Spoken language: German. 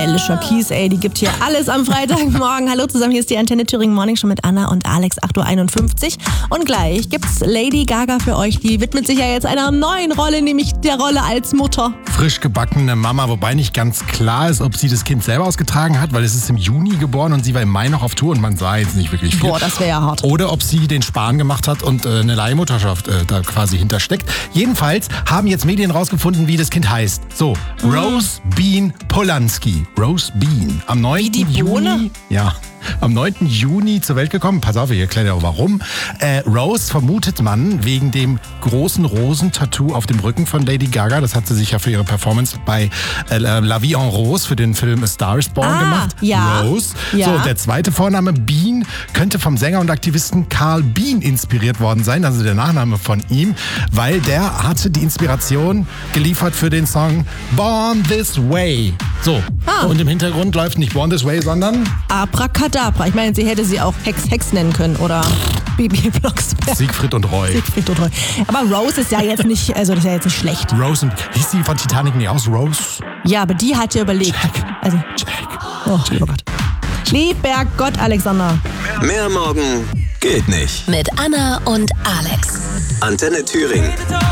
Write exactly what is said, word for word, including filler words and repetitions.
Alicia Keys, ey, die gibt hier alles am Freitagmorgen. Hallo zusammen, hier ist die Antenne Thüringen Morning Show mit Anna und Alex, acht Uhr einundfünfzig. Und gleich gibt's Lady Gaga für euch. Die widmet sich ja jetzt einer neuen Rolle, nämlich der Rolle als Mutter. Frisch gebackene Mama, wobei nicht ganz klar ist, ob sie das Kind selber ausgetragen hat, weil es ist im Juni geboren und sie war im Mai noch auf Tour und man sah jetzt nicht wirklich viel. Boah, das wäre ja hart. Oder ob sie den Spahn gemacht hat und äh, eine Leihmutterschaft äh, da quasi hintersteckt. Jedenfalls haben jetzt Medien rausgefunden, wie das Kind heißt. So, mhm. Rose Bean Polanski. Rose Bean. Am neunten Wie die Bohne? Juni. Ja. Am neunten Juni zur Welt gekommen. Pass auf, ich erkläre dir auch warum. Äh, Rose vermutet man wegen dem großen Rosentattoo auf dem Rücken von Lady Gaga. Das hat sie sich ja für ihre Performance bei äh, La Vie en Rose für den Film A Star is Born ah, gemacht. Ja. Rose. Ja. So, der zweite Vorname Bean könnte vom Sänger und Aktivisten Carl Bean inspiriert worden sein. Also der Nachname von ihm, weil der hatte die Inspiration geliefert für den Song Born This Way. So, ah. und im Hintergrund läuft nicht Born This Way, sondern Abracadabra. Ich meine, sie hätte sie auch Hex Hex nennen können oder Bibi Blocksberg. Siegfried und Roy. Siegfried und Roy. Aber Rose ist ja jetzt nicht, also das ist ja jetzt nicht schlecht. Rose, und, hieß die von Titanic nicht aus? Rose? Ja, aber die hat ja überlegt. Jack. Also, Jack. Oh, lieber Gott. Lieber Gott, Alexander. Mehr morgen geht nicht. Mit Anna und Alex. Antenne Thüringen.